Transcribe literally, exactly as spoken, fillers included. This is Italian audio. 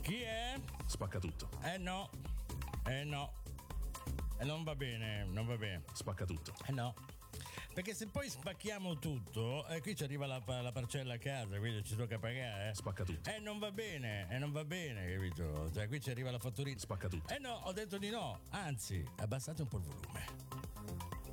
Chi è? Spacca tutto. Eh no, eh no, e non va bene, non va bene. Spacca tutto. Eh no. Perché se poi spacchiamo tutto, e eh, qui ci arriva la, la parcella a casa, quindi ci tocca pagare. Eh. Spacca tutto. Eh non va bene, e eh, non va bene, capito? Cioè qui ci arriva la fatturina. Spacca tutto. Eh no, ho detto di no, anzi, abbassate un po' il volume.